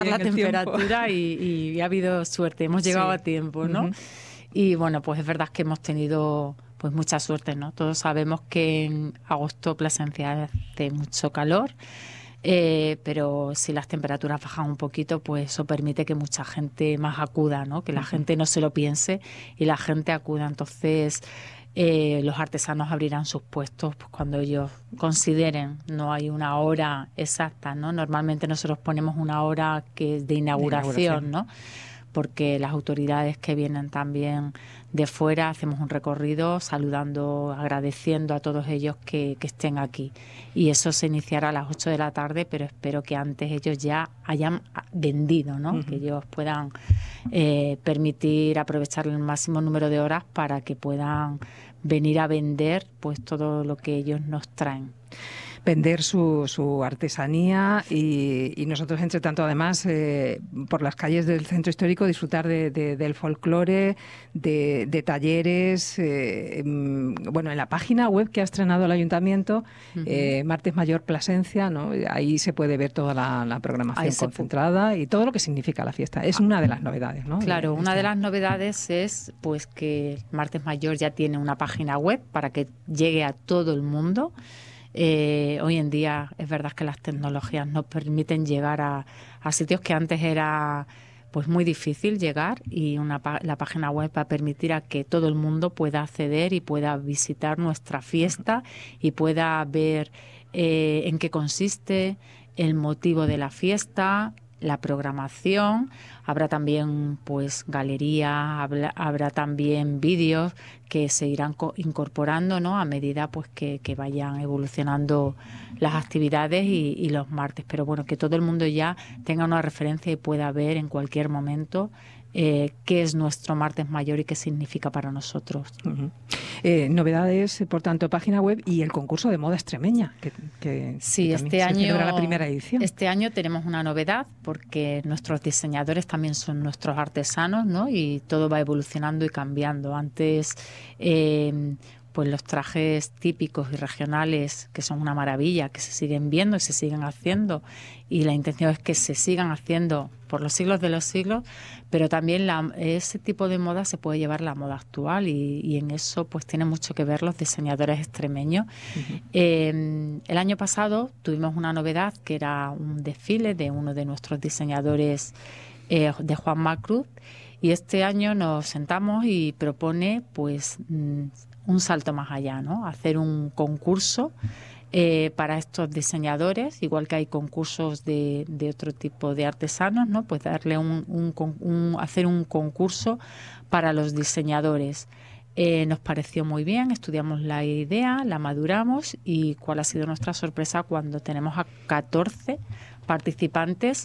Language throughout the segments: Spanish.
la en el tiempo. temperatura y ha habido suerte, hemos llegado a tiempo, ¿no? Uh-huh. Y bueno, pues es verdad que hemos tenido pues mucha suerte, ¿no? Todos sabemos que en agosto Plasencia hace mucho calor, pero si las temperaturas bajan un poquito, pues eso permite que mucha gente más acuda, ¿no? Que la gente no se lo piense y la gente acuda. Entonces, los artesanos abrirán sus puestos pues, cuando ellos consideren. No hay una hora exacta, ¿no? Normalmente nosotros ponemos una hora que es de inauguración, ¿no? Porque las autoridades que vienen también de fuera hacemos un recorrido saludando, agradeciendo a todos ellos que estén aquí. Y eso se iniciará a las 8 de la tarde, pero espero que antes ellos ya hayan vendido, ¿no? Uh-huh. Que ellos puedan permitir aprovechar el máximo número de horas para que puedan venir a vender pues todo lo que ellos nos traen. Vender su artesanía y nosotros, entre tanto, además, por las calles del centro histórico, disfrutar del folclore, de talleres. Bueno, en la página web que ha estrenado el Ayuntamiento, uh-huh. Martes Mayor Plasencia, ¿no? Ahí se puede ver toda la programación concentrada y todo lo que significa la fiesta. Es una de las novedades, ¿no? Claro, una de las novedades es pues que Martes Mayor ya tiene una página web para que llegue a todo el mundo. Hoy en día es verdad que las tecnologías nos permiten llegar a sitios que antes era pues muy difícil llegar y la página web va a permitir a que todo el mundo pueda acceder y pueda visitar nuestra fiesta y pueda ver en qué consiste, el motivo de la fiesta, la programación. Habrá también pues galería, habrá también vídeos que se irán incorporando, ¿no? A medida pues que vayan evolucionando las actividades y los martes. Pero bueno, que todo el mundo ya tenga una referencia y pueda ver en cualquier momento qué es nuestro Martes Mayor y qué significa para nosotros. Uh-huh. Novedades, por tanto, página web y el concurso de moda extremeña, que sí, este año celebra la primera edición. Este año tenemos una novedad porque nuestros diseñadores también son nuestros artesanos, ¿no? Y todo va evolucionando y cambiando. Antes pues los trajes típicos y regionales, que son una maravilla, que se siguen viendo y se siguen haciendo, y la intención es que se sigan haciendo por los siglos de los siglos, pero también ese tipo de moda se puede llevar a la moda actual y en eso pues tiene mucho que ver los diseñadores extremeños. Uh-huh. El año pasado tuvimos una novedad que era un desfile de uno de nuestros diseñadores, de Juan Macruz, y este año nos sentamos y propone pues un salto más allá, ¿no? Hacer un concurso para estos diseñadores, igual que hay concursos de otro tipo de artesanos, ¿no? Pues darle hacer un concurso para los diseñadores. Nos pareció muy bien, estudiamos la idea, la maduramos y cuál ha sido nuestra sorpresa cuando tenemos a 14 participantes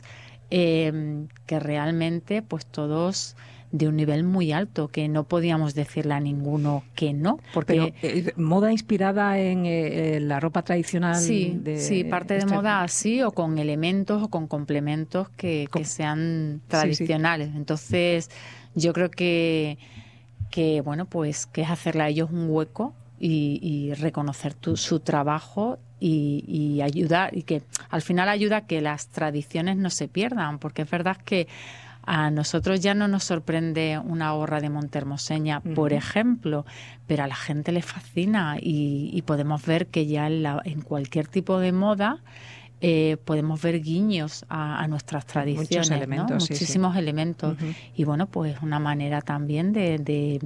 que realmente pues todos de un nivel muy alto, que no podíamos decirle a ninguno que no. Porque ¿moda inspirada en la ropa tradicional? Sí, parte de moda así, o con elementos o con complementos que sean tradicionales. Sí, sí. Entonces, yo creo que bueno, pues que es hacerle a ellos un hueco y reconocer su trabajo y ayudar, y que al final ayuda a que las tradiciones no se pierdan, porque es verdad que a nosotros ya no nos sorprende una gorra de montermoseña, por ejemplo, pero a la gente le fascina y podemos ver que ya en cualquier tipo de moda podemos ver guiños a nuestras tradiciones. Muchos elementos, ¿no? Muchísimos elementos. Uh-huh. Y bueno, pues una manera también de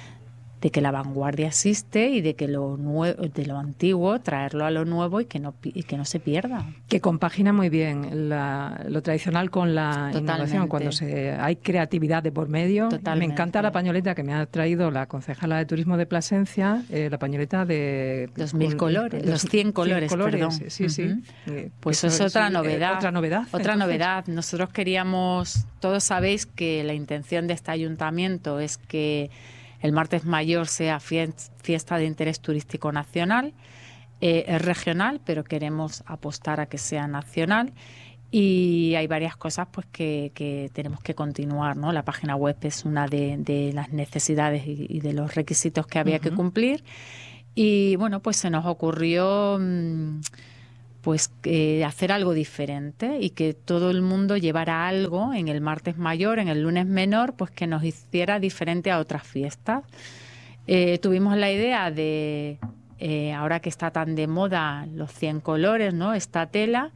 que la vanguardia existe y de que de lo antiguo traerlo a lo nuevo y que no se pierda. Que compagina muy bien lo tradicional con la innovación, cuando hay creatividad de por medio. Totalmente. Me encanta la pañoleta que me ha traído la concejala de Turismo de Plasencia, la pañoleta de... Los 1000 colores, los 100 colores, perdón. Sí, uh-huh. Sí. Pues eso es otra novedad. Otra novedad. Otra novedad. Nosotros queríamos, todos sabéis que la intención de este ayuntamiento es que el Martes Mayor sea fiesta de interés turístico nacional. Es regional, pero queremos apostar a que sea nacional. Y hay varias cosas pues que tenemos que continuar, ¿no? La página web es una de las necesidades y de los requisitos que había que cumplir. Y bueno, pues se nos ocurrió pues hacer algo diferente y que todo el mundo llevara algo en el martes mayor, en el lunes menor, pues que nos hiciera diferente a otras fiestas. Tuvimos la idea de, ahora que está tan de moda los 100 colores, ¿no? Esta tela,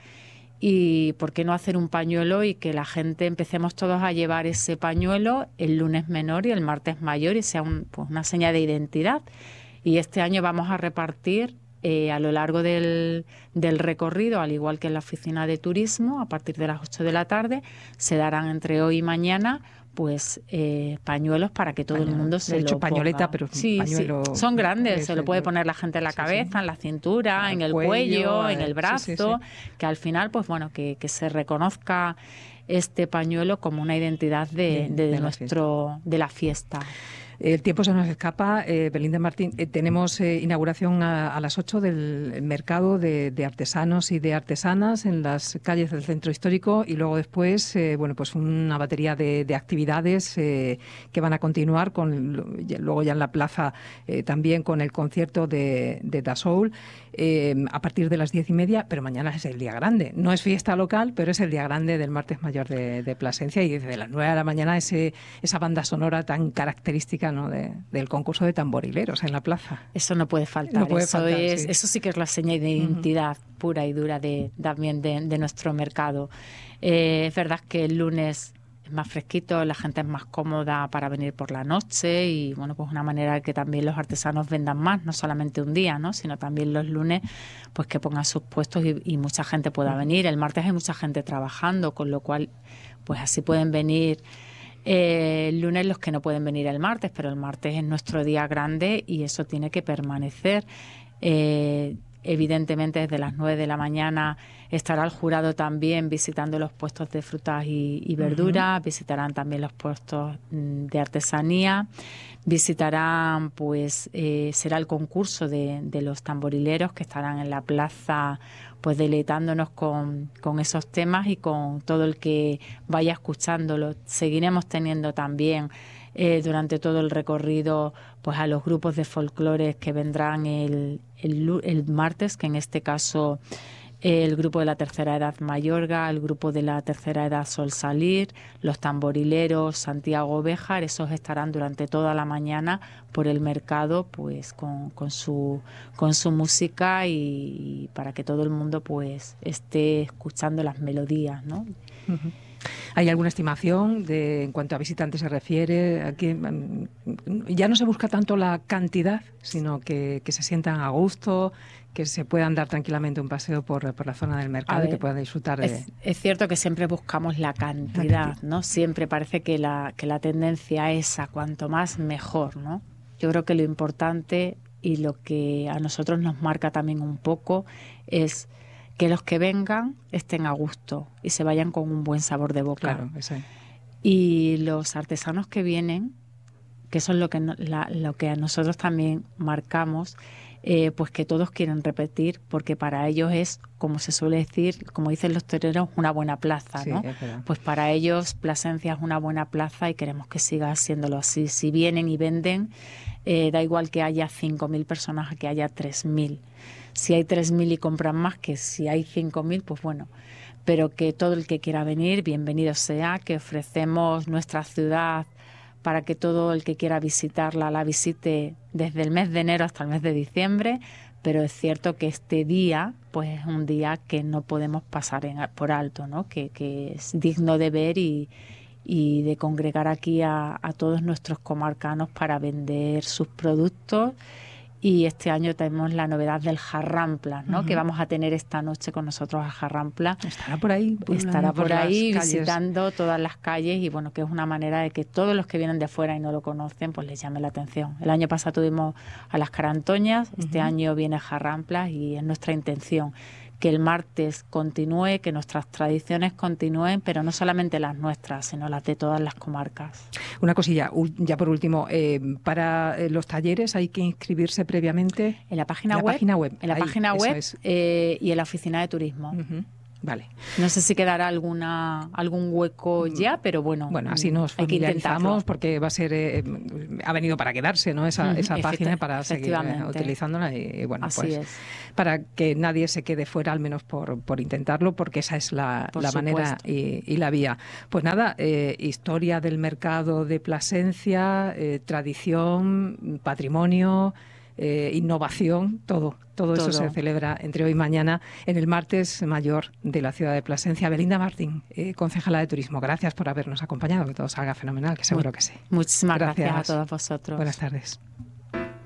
y por qué no hacer un pañuelo y que la gente empecemos todos a llevar ese pañuelo el lunes menor y el martes mayor y sea pues una señal de identidad. Y este año vamos a repartir a lo largo del recorrido, al igual que en la oficina de turismo, a partir de las 8 de la tarde, se darán entre hoy y mañana pues pañuelos para que todo el mundo se lo ponga. Pañoleta, pero sí, pañuelo. Sí. Son grandes, se lo puede poner la gente en la cabeza, en la cintura, en el cuello, en el brazo, que al final, pues bueno, que se reconozca este pañuelo como una identidad de la fiesta. El tiempo se nos escapa. Belinda Martín, tenemos inauguración a las 8 del mercado de artesanos y de artesanas en las calles del centro histórico y luego después, pues una batería de actividades que van a continuar luego ya en la plaza también con el concierto de Da Soul a partir de las 10:30, pero mañana es el día grande. No es fiesta local, pero es el día grande del martes mayor de Plasencia y desde las 9 de la mañana esa banda sonora tan característica, ¿no? del concurso de tamborileros en la plaza. Eso no puede faltar. Eso sí que es la señal de identidad pura y dura también de nuestro mercado. Es verdad que el lunes es más fresquito, la gente es más cómoda para venir por la noche y bueno, pues una manera de que también los artesanos vendan más, no solamente un día, ¿no? Sino también los lunes, pues que pongan sus puestos y mucha gente pueda venir. El martes hay mucha gente trabajando, con lo cual pues así pueden venir el lunes los que no pueden venir el martes, pero el martes es nuestro día grande y eso tiene que permanecer. Evidentemente desde las 9 de la mañana estará el jurado también visitando los puestos de frutas y verduras, visitarán también los puestos de artesanía, visitarán, pues será el concurso de los tamborileros que estarán en la plaza pues deleitándonos con esos temas y con todo el que vaya escuchándolo. Seguiremos teniendo también durante todo el recorrido pues a los grupos de folclore que vendrán el martes, que en este caso el grupo de la tercera edad Mayorga, el grupo de la tercera edad Sol Salir, los tamborileros Santiago Béjar, esos estarán durante toda la mañana por el mercado pues con su música y para que todo el mundo pues esté escuchando las melodías, ¿no? Uh-huh. ¿Hay alguna estimación en cuanto a visitantes se refiere? Aquí ya no se busca tanto la cantidad, sino que se sientan a gusto, que se puedan dar tranquilamente un paseo por la zona del mercado y que puedan disfrutar de... Es cierto que siempre buscamos la cantidad, ¿no? Siempre parece que la tendencia es a cuanto más mejor, ¿no? Yo creo que lo importante y lo que a nosotros nos marca también un poco es que los que vengan estén a gusto y se vayan con un buen sabor de boca. Claro, eso. Y los artesanos que vienen, que eso es lo que a nosotros también marcamos, pues que todos quieren repetir, porque para ellos es, como se suele decir, como dicen los toreros, una buena plaza, ¿no? Sí, pues para ellos Plasencia es una buena plaza y queremos que siga siéndolo así. Si vienen y venden, da igual que haya 5.000 personas a que haya 3.000. Si hay 3.000 y compran más, que si hay 5.000, pues bueno. Pero que todo el que quiera venir, bienvenido sea, que ofrecemos nuestra ciudad para que todo el que quiera visitarla la visite desde el mes de enero hasta el mes de diciembre, pero es cierto que este día pues es un día que no podemos pasar por alto, ¿no? Que es digno de ver y de congregar aquí a todos nuestros comarcanos para vender sus productos. Y este año tenemos la novedad del Jarramplas, ¿no? Uh-huh. Que vamos a tener esta noche con nosotros a Jarramplas. Estará por ahí. Estará por ahí visitando todas las calles y bueno, que es una manera de que todos los que vienen de fuera y no lo conocen, pues les llame la atención. El año pasado tuvimos a las Carantoñas, este año viene Jarramplas y es nuestra intención que el martes continúe, que nuestras tradiciones continúen, pero no solamente las nuestras, sino las de todas las comarcas. Una cosilla, ya por último, para los talleres hay que inscribirse previamente en la página web. En la página web y en la oficina de turismo. Uh-huh. Vale. No sé si quedará algún hueco ya, pero bueno. Bueno, así nos familiarizamos porque va a ser, ha venido para quedarse, ¿no? Esa página para seguir utilizándola y bueno, así pues es. Para que nadie se quede fuera, al menos por intentarlo, porque esa es la manera y la vía. Pues nada, historia del mercado de Plasencia, tradición, patrimonio, innovación, todo eso se celebra entre hoy y mañana en el martes mayor de la ciudad de Plasencia. Belinda Martín, concejala de Turismo, gracias por habernos acompañado, que todo salga fenomenal, que seguro que sí. Muchísimas gracias a todos vosotros. Buenas tardes.